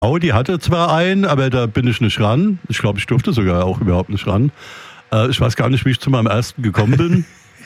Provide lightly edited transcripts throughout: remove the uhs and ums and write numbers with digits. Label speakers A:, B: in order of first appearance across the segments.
A: Oh, die hatte zwar einen, aber da bin ich nicht ran. Ich glaube, ich durfte sogar auch überhaupt nicht ran. Ich weiß gar nicht, wie ich zu meinem ersten gekommen bin.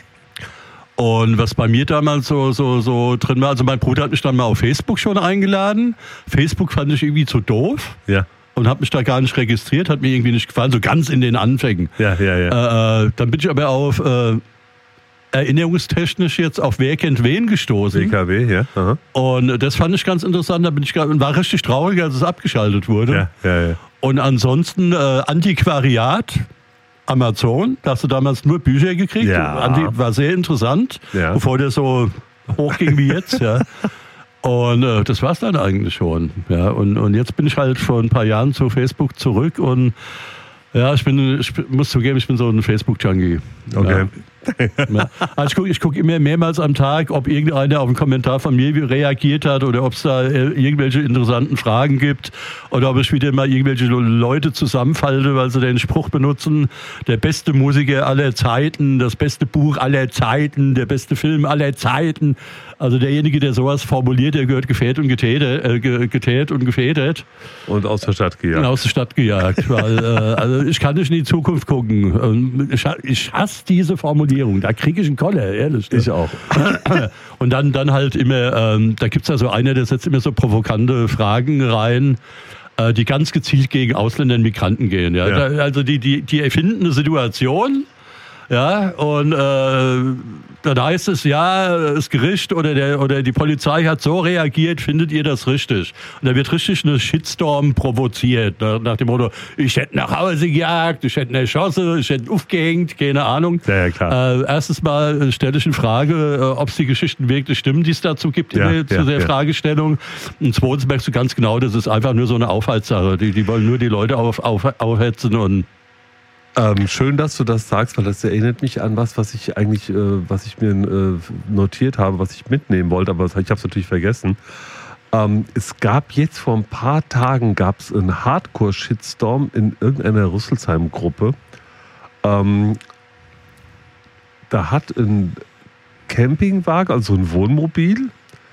A: Und was bei mir damals so drin war, also mein Bruder hat mich dann mal auf Facebook schon eingeladen. Facebook fand ich irgendwie zu doof.
B: Ja.
A: Und habe mich da gar nicht registriert, hat mir irgendwie nicht gefallen, so ganz in den Anfängen.
B: Ja.
A: Dann bin ich aber auf erinnerungstechnisch jetzt auf Wer kennt wen gestoßen.
B: WKW, ja. Aha.
A: Und das fand ich ganz interessant, da war richtig traurig, als es abgeschaltet wurde.
B: Ja.
A: Und ansonsten Antiquariat, Amazon, da hast du damals nur Bücher gekriegt.
B: Ja.
A: War sehr interessant, bevor der so hochging wie jetzt, ja. Und das war's dann eigentlich schon. Ja. Und jetzt bin ich halt vor ein paar Jahren zu Facebook zurück und ja, ich muss zugeben, ich bin so ein Facebook-Junkie.
B: Okay.
A: Ja. Also ich guck immer mehrmals am Tag, ob irgendeiner auf einen Kommentar von mir reagiert hat oder ob es da irgendwelche interessanten Fragen gibt oder ob ich wieder mal irgendwelche Leute zusammenfalte, weil sie den Spruch benutzen, der beste Musiker aller Zeiten, das beste Buch aller Zeiten, der beste Film aller Zeiten. Also derjenige, der sowas formuliert, der gehört getätet und gefedert.
B: Und aus der Stadt gejagt.
A: Aus der Stadt gejagt, weil also ich kann nicht in die Zukunft gucken. Ich hasse diese Formulierung. Da kriege ich einen Koller, ehrlich.
B: Ich auch.
A: Und dann halt immer, da gibt es ja so einer, der setzt immer so provokante Fragen rein, die ganz gezielt gegen Ausländer und Migranten gehen. Ja?
B: Ja.
A: Also die erfinden eine Situation. Ja, und dann heißt es, ja, das Gericht oder die Polizei hat so reagiert, findet ihr das richtig? Und da wird richtig eine Shitstorm provoziert, nach dem Motto, ich hätte nach Hause gejagt, ich hätte erschossen, ich hätte aufgehängt, keine Ahnung.
B: Ja, klar.
A: Erstens mal stelle ich in Frage, ob es die Geschichten wirklich stimmen, die es dazu gibt zu der Fragestellung. Und zweitens merkst du ganz genau, das ist einfach nur so eine Aufheizsache. Die wollen nur die Leute aufhetzen und
B: schön, dass du das sagst, weil das erinnert mich an was ich mir notiert habe, was ich mitnehmen wollte, aber ich habe es natürlich vergessen. Es gab jetzt vor ein paar Tagen einen Hardcore-Shitstorm in irgendeiner Rüsselsheim-Gruppe. Da hat ein Campingwagen, also ein Wohnmobil,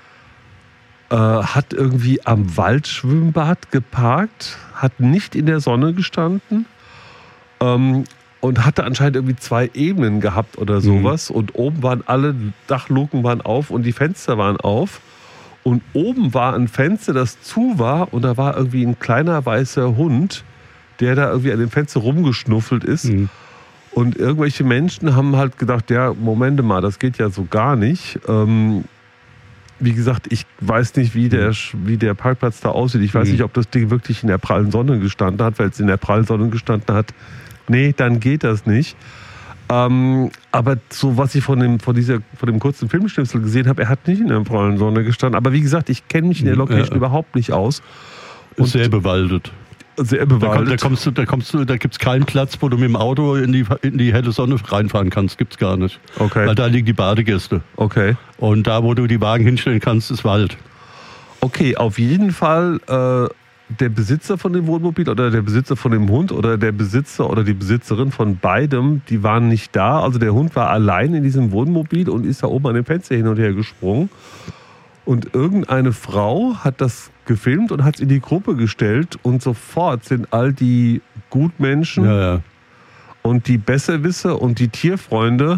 B: hat irgendwie am Waldschwimmbad geparkt, hat nicht in der Sonne gestanden. Und hatte anscheinend irgendwie 2 Ebenen gehabt oder sowas. Und oben waren alle Dachluken waren auf und die Fenster waren auf. Und oben war ein Fenster, das zu war. Und da war irgendwie ein kleiner weißer Hund, der da irgendwie an dem Fenster rumgeschnuffelt ist. Und irgendwelche Menschen haben halt gedacht, ja, Moment mal, das geht ja so gar nicht. Wie gesagt, ich weiß nicht, wie der Parkplatz da aussieht. Ich weiß nicht, ob das Ding wirklich in der prallen Sonne gestanden hat. Weil es in der prallen Sonne gestanden hat, nee, dann geht das nicht. Aber so, was ich von dem kurzen Filmschnipsel gesehen habe, er hat nicht in der prallen Sonne gestanden. Aber wie gesagt, ich kenne mich in der Location überhaupt nicht aus.
A: Und sehr bewaldet.
B: Sehr bewaldet.
A: Da gibt es keinen Platz, wo du mit dem Auto in die helle Sonne reinfahren kannst. Gibt's gar nicht.
B: Okay.
A: Weil da liegen die Badegäste.
B: Okay.
A: Und da, wo du die Wagen hinstellen kannst, ist Wald.
B: Okay, auf jeden Fall der Besitzer von dem Wohnmobil oder der Besitzer von dem Hund oder der Besitzer oder die Besitzerin von beidem, die waren nicht da. Also der Hund war allein in diesem Wohnmobil und ist da oben an dem Fenster hin und her gesprungen. Und irgendeine Frau hat das gefilmt und hat es in die Gruppe gestellt und sofort sind all die Gutmenschen und die Besserwisser und die Tierfreunde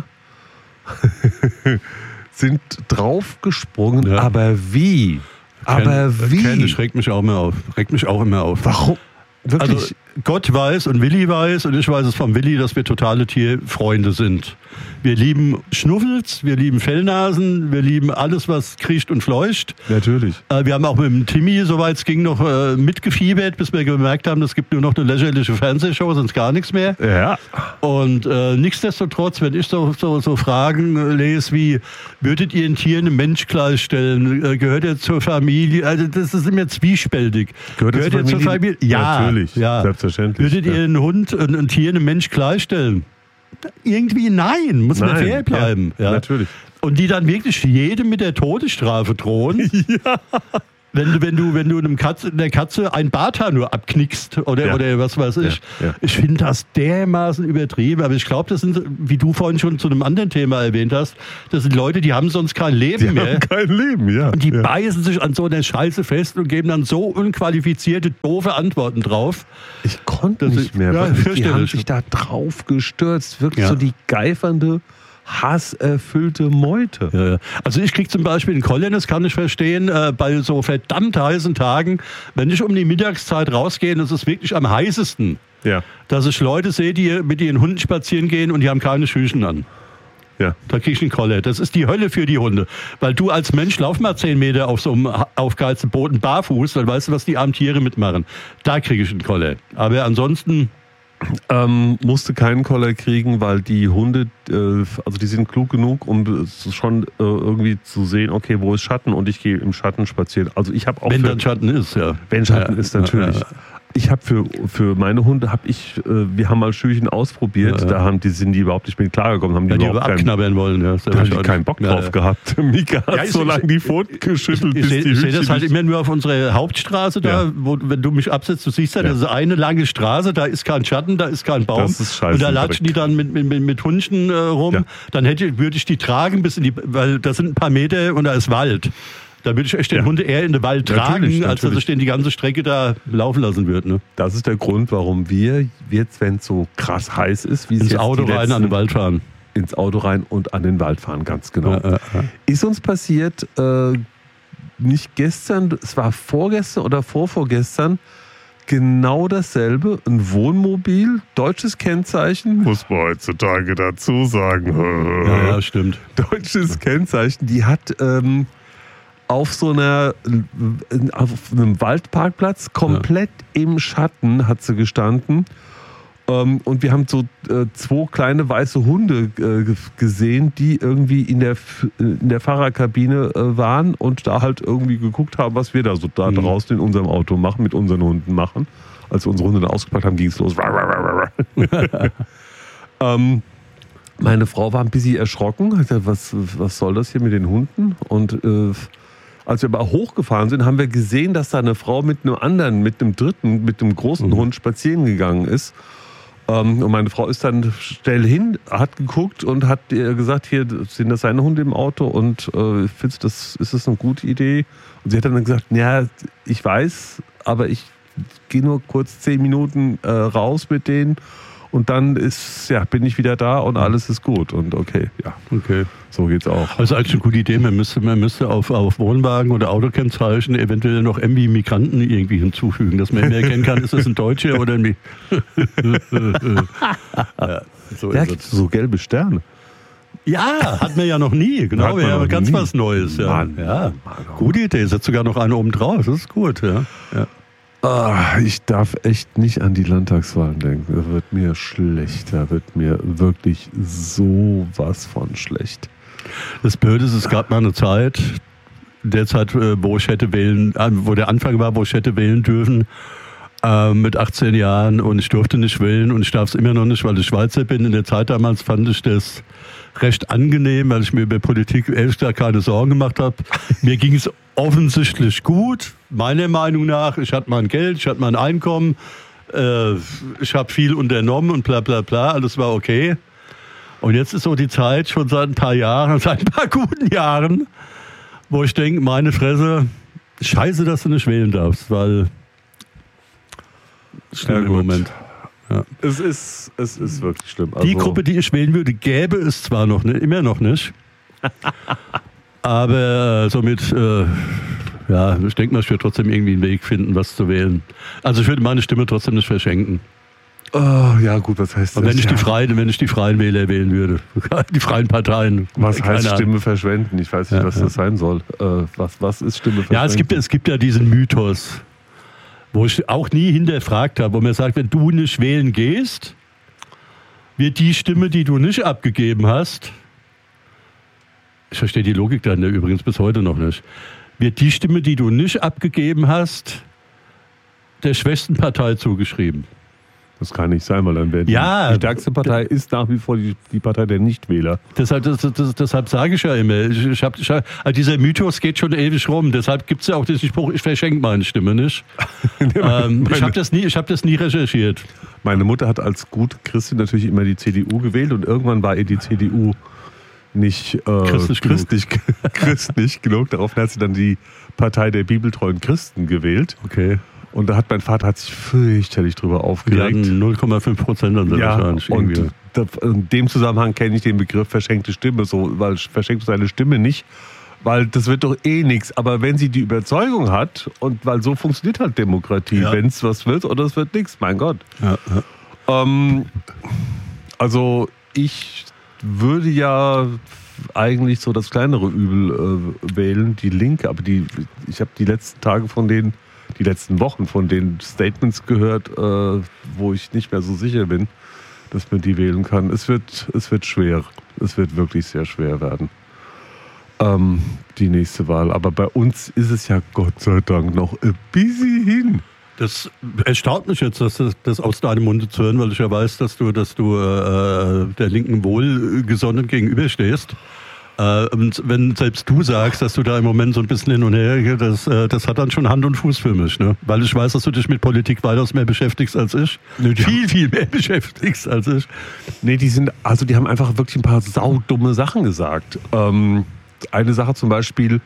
B: sind draufgesprungen. Ja. Aber wie?
A: Das regt mich auch immer auf.
B: Warum? Wirklich?
A: Also Gott weiß und Willi weiß und ich weiß es vom Willi, dass wir totale Tierfreunde sind. Wir lieben Schnuffels, wir lieben Fellnasen, wir lieben alles, was kriecht und fleucht.
B: Natürlich.
A: Wir haben auch mit dem Timmy, soweit es ging, noch mitgefiebert, bis wir gemerkt haben, es gibt nur noch eine lächerliche Fernsehshow, sonst gar nichts mehr.
B: Ja.
A: Und nichtsdestotrotz, wenn ich so Fragen lese wie, würdet ihr ein Tier einem Mensch gleichstellen? Gehört er zur Familie? Also das ist immer zwiespältig.
B: Gehört er zur Familie?
A: Ja.
B: Natürlich,
A: ja.
B: Selbstverständlich.
A: Würdet ihr einen Hund, ein Tier einem Mensch gleichstellen? Irgendwie nein, muss man fair bleiben.
B: Ja, natürlich.
A: Und die dann wirklich jedem mit der Todesstrafe drohen.
B: Ja.
A: wenn du der Katze ein Barthaar nur abknickst oder was weiß ich.
B: Ja.
A: Ich finde das dermaßen übertrieben. Aber ich glaube, das sind, wie du vorhin schon zu einem anderen Thema erwähnt hast, das sind Leute, die haben sonst kein Leben mehr.
B: Die haben kein Leben, ja.
A: Und die beißen sich an so einer Scheiße fest und geben dann so unqualifizierte, doofe Antworten drauf.
B: Ich konnte nicht mehr.
A: Ja,
B: die haben sich da drauf gestürzt. Wirklich so die geifernde, hasserfüllte Meute.
A: Ja. Also ich kriege zum Beispiel in Colin, das kann ich verstehen, bei so verdammt heißen Tagen, wenn ich um die Mittagszeit rausgehe, das ist wirklich am heißesten, dass ich Leute sehe, die mit ihren Hunden spazieren gehen und die haben keine Schüchen an.
B: Ja.
A: Da krieg ich einen Koller. Das ist die Hölle für die Hunde. Weil du als Mensch lauf mal 10 Meter auf so einem aufgeheizten Boden barfuß, dann weißt du, was die armen Tiere mitmachen. Da kriege ich einen Koller. Aber ansonsten...
B: musste keinen Koller kriegen, weil die Hunde, also die sind klug genug, um schon irgendwie zu sehen, okay, wo ist Schatten, und ich gehe im Schatten spazieren. Also ich habe auch...
A: Wenn dann Schatten ist, ja.
B: Wenn Schatten ist, natürlich.
A: Ja.
B: Ich habe für meine Hunde, wir haben mal Schüchen ausprobiert, da sind die überhaupt nicht mit klargekommen. Haben die überhaupt
A: abknabbern wollen. Ja,
B: da haben die keinen Bock drauf gehabt. Mika hat so lange die Pfoten geschüttelt,
A: Ich sehe das halt immer nur auf unserer Hauptstraße da, wo, wenn du mich absetzt, du siehst ja, das ist eine lange Straße, da ist kein Schatten, da ist kein Baum.
B: Das ist scheiße.
A: Und da latschen die dann mit Hundchen rum. Ja. Dann würde ich die tragen weil da sind ein paar Meter und da ist Wald. Da würde ich echt den Hund eher in den Wald tragen, als dass ich den die ganze Strecke da laufen lassen würde. Ne?
B: Das ist der Grund, warum wir jetzt, wenn es so krass heiß ist, wie es
A: ins
B: jetzt
A: Auto rein an den Wald fahren.
B: Ins Auto rein und an den Wald fahren, ganz genau. Ist uns passiert, nicht gestern, es war vorgestern oder vorvorgestern, genau dasselbe, ein Wohnmobil, deutsches Kennzeichen, muss man heutzutage dazu sagen.
A: Ja, stimmt.
B: Deutsches Kennzeichen, die hat auf einem Waldparkplatz, komplett im Schatten hat sie gestanden. Und wir haben so 2 kleine weiße Hunde gesehen, die irgendwie in der Fahrerkabine waren und da halt irgendwie geguckt haben, was wir da so da draußen in unserem Auto machen, mit unseren Hunden machen. Als wir unsere Hunde dann ausgepackt haben, ging es los. Meine Frau war ein bisschen erschrocken, hat gesagt, was soll das hier mit den Hunden? Und als wir aber hochgefahren sind, haben wir gesehen, dass da eine Frau mit einem großen Hund spazieren gegangen ist. Und meine Frau ist dann schnell hin, hat geguckt und hat ihr gesagt, hier sind das seine Hunde im Auto und findest du, ist das eine gute Idee? Und sie hat dann gesagt, ja, ich weiß, aber ich gehe nur kurz 10 Minuten raus mit denen. Und dann bin ich wieder da und alles ist gut. Und okay, so geht's auch.
A: Also eigentlich eine gute Idee. Man müsste auf Wohnwagen oder Autokennzeichen eventuell noch irgendwie Migranten irgendwie hinzufügen, dass man immer erkennen kann, ist das ein Deutscher oder ein
B: so gelbe Sterne.
A: Ja, hatten wir ja noch nie. Genau, wir haben ganz was Neues. Ja.
B: Mann,
A: gute Idee. Es hat sogar noch eine oben drauf. Das ist gut. Ja.
B: Ich darf echt nicht an die Landtagswahlen denken. Da wird mir schlecht. Da wird mir wirklich sowas von schlecht.
A: Das Blöde ist, es gab mal eine Zeit, derzeit, wo der Anfang war, wo ich hätte wählen dürfen, mit 18 Jahren, und ich durfte nicht wählen und ich darf es immer noch nicht, weil ich Schweizer bin. In der Zeit damals fand ich das recht angenehm, weil ich mir über Politik ehrlich gesagt keine Sorgen gemacht habe. Mir ging es offensichtlich gut, meiner Meinung nach. Ich hatte mein Geld, ich hatte mein Einkommen, ich habe viel unternommen und bla bla bla, alles war okay. Und jetzt ist so die Zeit, schon seit ein paar guten Jahren, wo ich denke, meine Fresse, scheiße, dass du nicht wählen darfst, weil schlimm im Moment. Ja.
B: Es ist wirklich schlimm. Also
A: die Gruppe, die ich wählen würde, gäbe es zwar noch nicht, immer noch nicht, aber somit, ich denke mal, ich würde trotzdem irgendwie einen Weg finden, was zu wählen. Also ich würde meine Stimme trotzdem nicht verschenken.
B: Oh, ja gut, was heißt das?
A: Und wenn ich die Freien Wähler wählen würde, die freien Parteien.
B: Was heißt Stimme verschwenden? Ich weiß nicht, was das sein soll. Was ist Stimme verschwenden?
A: Ja, es gibt ja diesen Mythos, wo ich auch nie hinterfragt habe, wo man sagt, wenn du nicht wählen gehst, wird die Stimme, die du nicht abgegeben hast, ich verstehe die Logik dahinter übrigens bis heute noch nicht, wird die Stimme, die du nicht abgegeben hast, der schwächsten Partei zugeschrieben.
B: Das kann nicht sein, weil dann werden die stärkste Partei ist nach wie vor die Partei der Nichtwähler.
A: Deshalb sage ich ja immer, also dieser Mythos geht schon ewig rum. Deshalb gibt es ja auch diesen Spruch, ich verschenke meine Stimme nicht. Ich habe das nie recherchiert.
B: Meine Mutter hat als gute Christin natürlich immer die CDU gewählt und irgendwann war ihr die CDU nicht christlich genug. Daraufhin hat sie dann die Partei der bibeltreuen Christen gewählt.
A: Okay.
B: Und da hat mein Vater sich fürchterlich drüber aufgeregt.
A: 0,5% an der wahrscheinlich.
B: Und in dem Zusammenhang kenne ich den Begriff verschenkte Stimme, weil verschenkt seine Stimme nicht, weil das wird doch eh nichts. Aber wenn sie die Überzeugung hat, und weil so funktioniert halt Demokratie, wenn es was wird oder es wird nichts, mein Gott. Ja. Also ich würde ja eigentlich so das kleinere Übel wählen, die Linke, aber ich habe die letzten Wochen von den Statements gehört, wo ich nicht mehr so sicher bin, dass man die wählen kann. Es wird schwer. Es wird wirklich sehr schwer werden. Die nächste Wahl. Aber bei uns ist es ja Gott sei Dank noch ein bisschen hin.
A: Das erstaunt mich jetzt, das aus deinem Munde zu hören, weil ich ja weiß, dass du der Linken wohlgesonnen gegenüberstehst. Und wenn selbst du sagst, dass du da im Moment so ein bisschen hin und her, das hat dann schon Hand und Fuß für mich, ne? Weil ich weiß, dass du dich mit Politik weitaus mehr beschäftigst als ich. Viel mehr beschäftigst als ich.
B: Nee, die haben einfach wirklich ein paar saudumme Sachen gesagt. Eine Sache zum Beispiel,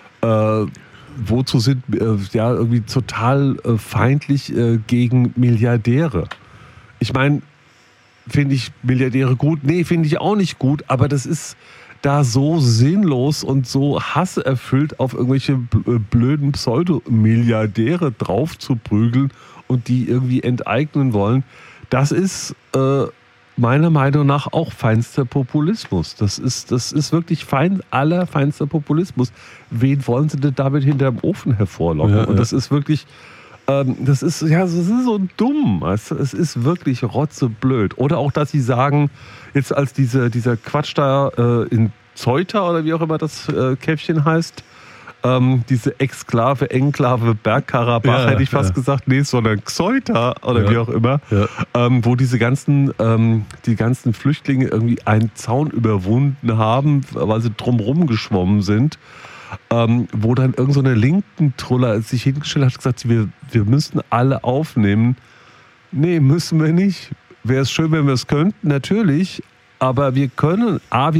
B: wozu sind irgendwie total feindlich gegen Milliardäre. Ich meine, finde ich Milliardäre gut? Nee, finde ich auch nicht gut, aber das ist da so sinnlos und so hasserfüllt auf irgendwelche blöden Pseudomilliardäre drauf zu prügeln und die irgendwie enteignen wollen. Das ist meiner Meinung nach auch feinster Populismus. Das ist wirklich allerfeinster Populismus. Wen wollen sie denn damit hinterm Ofen hervorlocken? Ja, und das ist wirklich, das ist so dumm. Es ist wirklich rotzeblöd. Oder auch, dass sie sagen, jetzt als dieser Quatsch da in Ceuta oder wie auch immer das Käffchen heißt, diese Enklave Bergkarabach, hätte ich fast gesagt, nee, sondern Ceuta oder wie auch immer, wo die ganzen Flüchtlinge irgendwie einen Zaun überwunden haben, weil sie drumherum geschwommen sind, wo dann irgend so eine linken Truller sich hingestellt hat und gesagt, wir müssten alle aufnehmen. Nee, müssen wir nicht. Wäre es schön, wenn wir es könnten, natürlich, aber wir können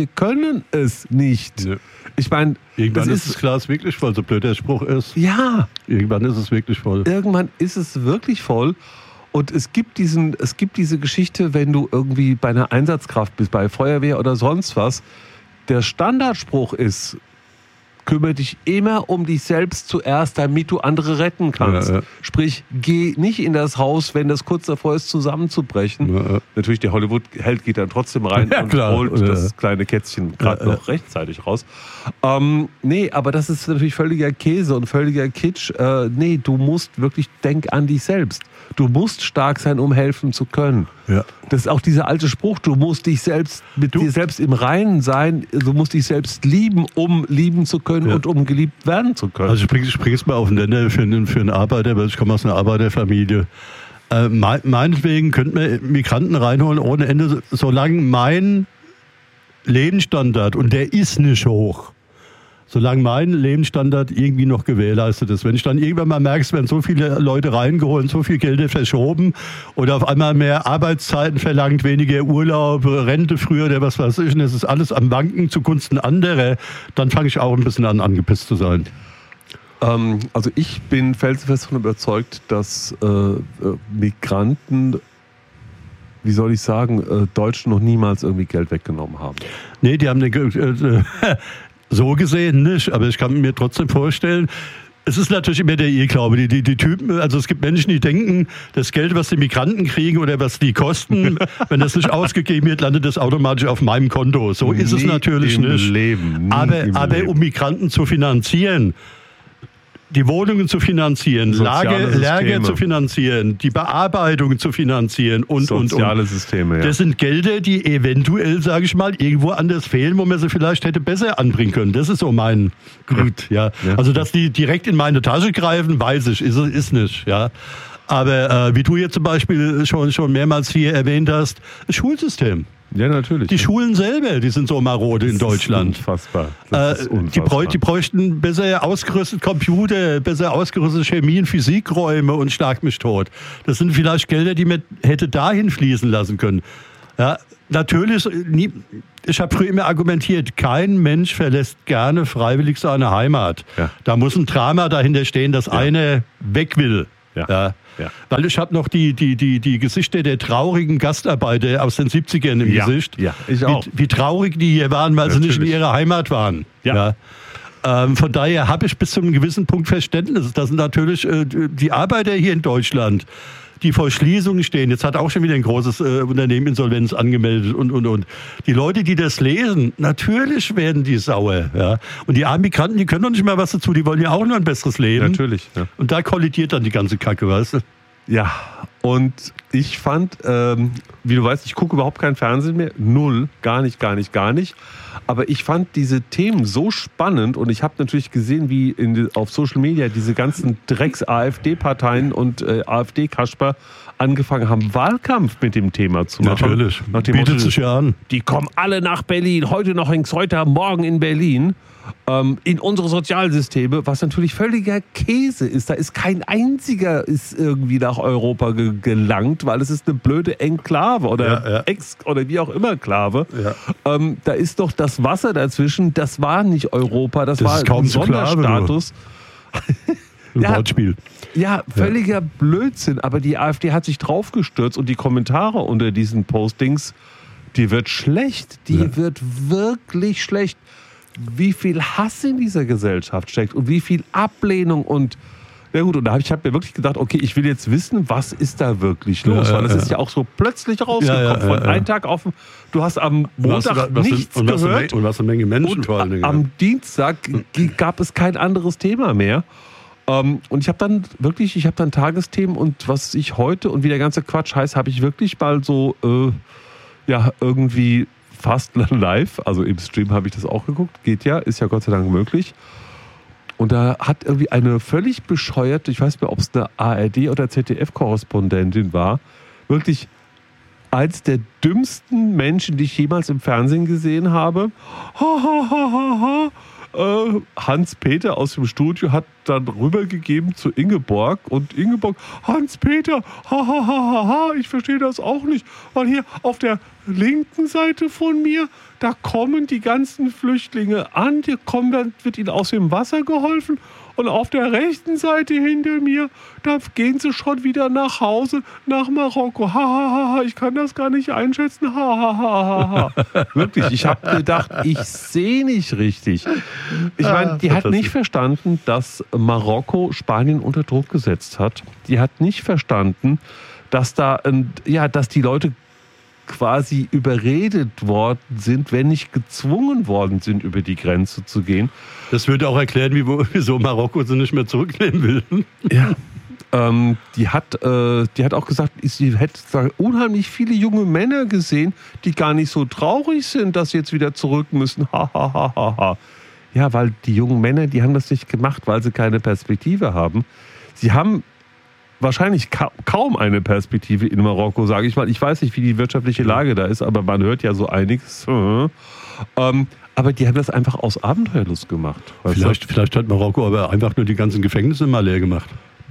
B: es nicht. Ja. Ich meine,
A: irgendwann ist das Glas wirklich voll, so blöd der Spruch ist.
B: Ja.
A: Irgendwann ist es wirklich voll.
B: Irgendwann ist es wirklich voll. Und es gibt diese Geschichte, wenn du irgendwie bei einer Einsatzkraft bist, bei Feuerwehr oder sonst was, der Standardspruch ist, kümmere dich immer um dich selbst zuerst, damit du andere retten kannst. Ja. Sprich, geh nicht in das Haus, wenn das kurz davor ist, zusammenzubrechen. Ja. Natürlich, der Hollywood-Held geht dann trotzdem rein und holt das kleine Kätzchen gerade noch rechtzeitig raus. Nee, aber das ist natürlich völliger Käse und völliger Kitsch. Nee, du musst wirklich, denk an dich selbst. Du musst stark sein, um helfen zu können. Ja. Das ist auch dieser alte Spruch, du musst dich selbst mit dir selbst im Reinen sein, du musst dich selbst lieben, um lieben zu können und um geliebt werden zu können.
A: Also ich bringe es mal auf den Nenner für einen Arbeiter, weil ich komme aus einer Arbeiterfamilie. Meinetwegen könnten wir Migranten reinholen ohne Ende, solange mein Lebensstandard, und der ist nicht hoch, solange mein Lebensstandard irgendwie noch gewährleistet ist. Wenn ich dann irgendwann mal merke, es werden so viele Leute reingeholt, so viel Geld verschoben oder auf einmal mehr Arbeitszeiten verlangt, weniger Urlaub, Rente früher oder was weiß ich, und es ist alles am Wanken zugunsten anderer, dann fange ich auch ein bisschen an, angepisst zu sein.
B: Also ich bin felsenfest davon überzeugt, dass Migranten, wie soll ich sagen, Deutschen noch niemals irgendwie Geld weggenommen haben.
A: Nee, die haben so gesehen nicht, aber ich kann mir trotzdem vorstellen, es ist natürlich immer der Irrglaube. Die Typen, also es gibt Menschen, die denken, das Geld, was die Migranten kriegen oder was die kosten, wenn das nicht ausgegeben wird, landet das automatisch auf meinem Konto. So ist es natürlich nicht. Aber um Migranten zu finanzieren, die Wohnungen zu finanzieren, Lager zu finanzieren, die Bearbeitung zu finanzieren und.
B: Soziale Systeme, ja.
A: Das sind Gelder, die eventuell, sage ich mal, irgendwo anders fehlen, wo man sie vielleicht hätte besser anbringen können. Das ist so mein Gut, ja. Also, dass die direkt in meine Tasche greifen, weiß ich, ist nicht, ja. Aber wie du jetzt zum Beispiel schon mehrmals hier erwähnt hast, das Schulsystem.
B: Ja, natürlich.
A: Die Schulen selber, die sind so marode in Deutschland.
B: Unfassbar.
A: Die bräuchten besser ausgerüstete Computer, besser ausgerüstete Chemie- und Physikräume und schlag mich tot. Das sind vielleicht Gelder, die man hätte dahin fließen lassen können. Ja, natürlich, ich habe früher immer argumentiert, kein Mensch verlässt gerne freiwillig seine Heimat.
B: Ja.
A: Da muss ein Drama dahinter stehen, dass einer weg will.
B: Ja.
A: Weil ich habe noch die Gesichter der traurigen Gastarbeiter aus den 70ern im Gesicht.
B: Ja, ich auch.
A: Wie traurig die hier waren, weil
B: Natürlich.
A: sie nicht in ihrer Heimat waren.
B: Ja.
A: Von daher habe ich bis zu einem gewissen Punkt Verständnis. Das sind natürlich die Arbeiter hier in Deutschland, die vor Schließungen stehen. Jetzt hat auch schon wieder ein großes Unternehmen Insolvenz angemeldet und. Die Leute, die das lesen, natürlich werden die sauer. Ja? Und die armen Migranten, die können doch nicht mehr was dazu. Die wollen ja auch nur ein besseres Leben.
B: Natürlich. Ja.
A: Und da kollidiert dann die ganze Kacke, weißt du?
B: Ja, und ich fand, wie du weißt, ich gucke überhaupt kein Fernsehen mehr. Null. Gar nicht. Aber ich fand diese Themen so spannend und ich habe natürlich gesehen, wie auf Social Media diese ganzen Drecks-AfD-Parteien und AfD-Kasper angefangen haben, Wahlkampf mit dem Thema zu machen.
A: Natürlich.
B: Nach dem
A: Bietet
B: Motto,
A: sich ja an.
B: die kommen alle nach Berlin, heute noch in Xeuter, morgen in Berlin, in unsere Sozialsysteme, was natürlich völliger Käse ist. Da ist kein einziger ist irgendwie nach Europa gelangt, weil es ist eine blöde Enklave oder oder wie auch immer Klave.
A: Ja.
B: Da ist doch das Wasser dazwischen, das war nicht Europa, das war
A: ist kaum
B: ein
A: so
B: Sonderstatus.
A: Ein Wortspiel.
B: Ja, völliger Blödsinn. Aber die AfD hat sich draufgestürzt und die Kommentare unter diesen Postings, die wird schlecht. Die wird wirklich schlecht. Wie viel Hass in dieser Gesellschaft steckt und wie viel Ablehnung und ja gut, und da habe ich mir wirklich gedacht, okay, ich will jetzt wissen, was ist da wirklich los? Weil das ist ja auch so plötzlich rausgekommen. Von einem Tag auf du hast am Montag nichts gehört.
A: Und was eine Menge Menschen vor allen Dingen.
B: Am Dienstag gab es kein anderes Thema mehr. Und ich habe dann Tagesthemen und was ich heute und wie der ganze Quatsch heißt, habe ich wirklich mal so irgendwie fast live, also im Stream habe ich das auch geguckt, geht ja, ist ja Gott sei Dank möglich. Und da hat irgendwie eine völlig bescheuerte, ich weiß nicht mehr, ob es eine ARD- oder ZDF-Korrespondentin war, wirklich eins der dümmsten Menschen, die ich jemals im Fernsehen gesehen habe. Hans-Peter aus dem Studio hat dann rübergegeben zu Ingeborg und Ingeborg, Hans-Peter, ich verstehe das auch nicht, weil hier auf der linken Seite von mir, da kommen die ganzen Flüchtlinge an, dann wird ihnen aus dem Wasser geholfen und auf der rechten Seite hinter mir, da gehen sie schon wieder nach Hause, nach Marokko, ich kann das gar nicht einschätzen, Wirklich, ich habe gedacht, ich sehe nicht richtig. Ich meine, die hat nicht verstanden, dass Marokko Spanien unter Druck gesetzt hat. Die hat nicht verstanden, dass dass die Leute quasi überredet worden sind, wenn nicht gezwungen worden sind, über die Grenze zu gehen.
A: Das würde auch erklären, wieso Marokko sie nicht mehr zurücknehmen will.
B: Ja. Die hat auch gesagt, sie hätte unheimlich viele junge Männer gesehen, die gar nicht so traurig sind, dass sie jetzt wieder zurück müssen. Ja, weil die jungen Männer, die haben das nicht gemacht, weil sie keine Perspektive haben. Sie haben wahrscheinlich kaum eine Perspektive in Marokko, sage ich mal. Ich weiß nicht, wie die wirtschaftliche Lage da ist, aber man hört ja so einiges. Aber die haben das einfach aus Abenteuerlust gemacht.
A: Vielleicht hat Marokko aber einfach nur die ganzen Gefängnisse mal leer gemacht.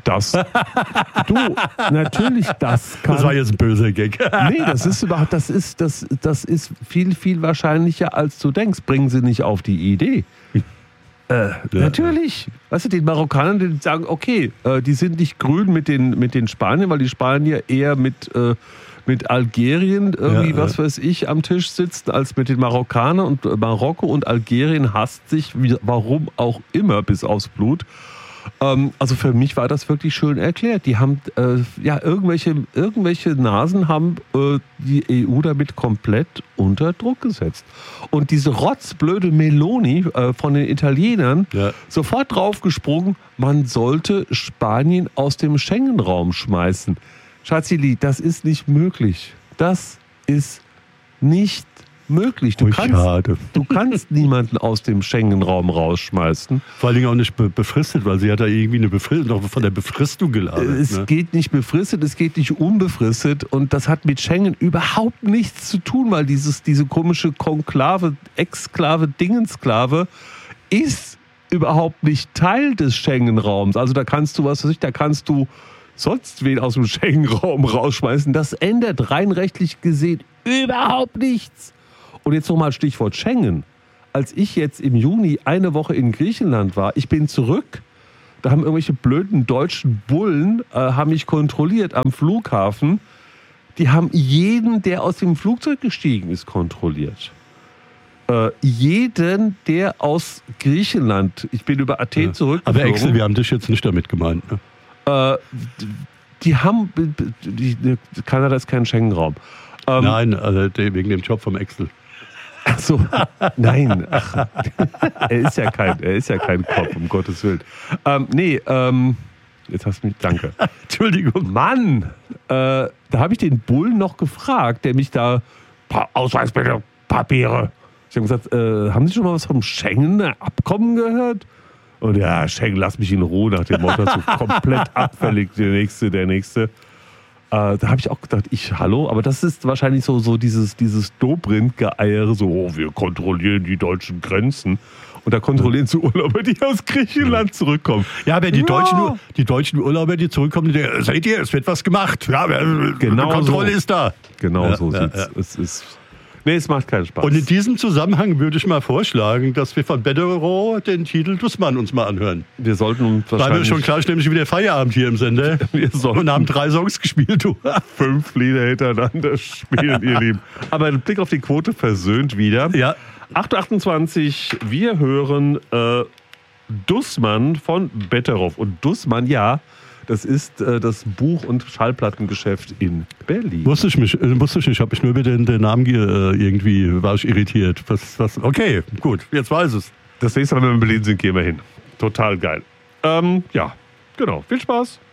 B: Natürlich, das kann.
A: Das war jetzt ein böser Gag.
B: Nee, das ist viel, viel wahrscheinlicher, als du denkst. Bringen sie nicht auf die Idee. Natürlich. Weißt du, den Marokkanern, die sagen, okay, die sind nicht grün mit den Spaniern, weil die Spanier eher mit Algerien was weiß ich, am Tisch sitzen, als mit den Marokkanern. Und Marokko und Algerien hasst sich, warum auch immer, bis aufs Blut. Also für mich war das wirklich schön erklärt. Die haben, irgendwelche Nasen haben die EU damit komplett unter Druck gesetzt. Und diese rotzblöde Meloni von den Italienern sofort draufgesprungen, man sollte Spanien aus dem Schengen-Raum schmeißen. Schatzili, das ist nicht möglich. Das ist nicht möglich.
A: Schade.
B: Du kannst niemanden aus dem Schengen-Raum rausschmeißen.
A: Vor allen Dingen auch nicht befristet, weil sie hat da irgendwie eine noch von der Befristung gelabert.
B: Es geht nicht befristet, es geht nicht unbefristet und das hat mit Schengen überhaupt nichts zu tun, weil diese komische Konklave, Exklave, Dingensklave ist überhaupt nicht Teil des Schengen-Raums. Also da kannst du, da kannst du sonst wen aus dem Schengen-Raum rausschmeißen. Das ändert rein rechtlich gesehen überhaupt nichts. Und jetzt nochmal Stichwort Schengen. Als ich jetzt im Juni eine Woche in Griechenland war, ich bin zurück, da haben irgendwelche blöden deutschen Bullen haben mich kontrolliert am Flughafen. Die haben jeden, der aus dem Flugzeug gestiegen ist, kontrolliert. Jeden, der aus Griechenland, ich bin über Athen zurückgeflogen.
A: Aber Axel, wir haben dich jetzt nicht damit gemeint, ne?
B: Kanada ist kein Schengen-Raum.
A: Nein, also wegen dem Job vom Axel.
B: Ach so, nein. Ach, er ist ja kein Kopf, um Gottes Willen. Jetzt hast du mich, danke.
A: Entschuldigung.
B: Mann, da habe ich den Bullen noch gefragt, der mich da, Ausweis bitte, Papiere. Ich habe gesagt, haben Sie schon mal was vom Schengen-Abkommen gehört? Und ja, Schengen, lass mich in Ruhe, nach dem Motto, so komplett abfällig, der Nächste. Da habe ich auch gedacht, hallo, aber das ist wahrscheinlich so dieses Dobrindt-Geeiere, so, wir kontrollieren die deutschen Grenzen. Und da kontrollieren sie Urlauber, die aus Griechenland zurückkommen.
A: Ja, aber die deutschen Urlauber, die zurückkommen, seht ihr, es wird was gemacht. Ja,
B: genau
A: die Kontrolle ist da.
B: Genau so sieht's. Es macht keinen Spaß.
A: Und in diesem Zusammenhang würde ich mal vorschlagen, dass wir von Betterow den Titel Dussmann uns mal anhören.
B: Wir sollten
A: wahrscheinlich... Weil wir schon gleich nämlich wieder Feierabend hier im Sender. Und haben 3 Songs gespielt, du.
B: 5 Lieder hintereinander spielen, ihr Lieben. Aber Blick auf die Quote versöhnt wieder.
A: Ja.
B: 8:28, wir hören Dussmann von Betterow. Und Dussmann, ja, das ist das Buch- und Schallplattengeschäft in Berlin.
A: Wusste ich nicht, habe ich nur über den Namen irgendwie, war ich irritiert. Okay, gut, jetzt weiß es.
B: Das nächste Mal, wenn wir in Berlin sind, gehen wir hin. Total geil. Ja, genau. Viel Spaß.